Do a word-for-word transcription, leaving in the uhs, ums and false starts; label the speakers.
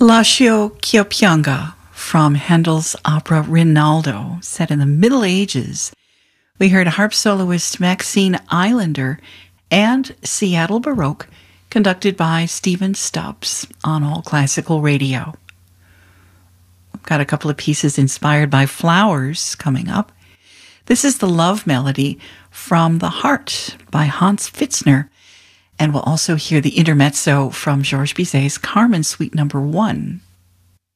Speaker 1: Lascio Chioppianga from Handel's opera Rinaldo, set in the Middle Ages. We heard harp soloist Maxine Islander and Seattle Baroque, conducted by Stephen Stubbs on All Classical Radio. I've got a couple of pieces inspired by flowers coming up. This is the Love Melody from The Heart by Hans Pfitzner. And we'll also hear the intermezzo from Georges Bizet's Carmen Suite Number One.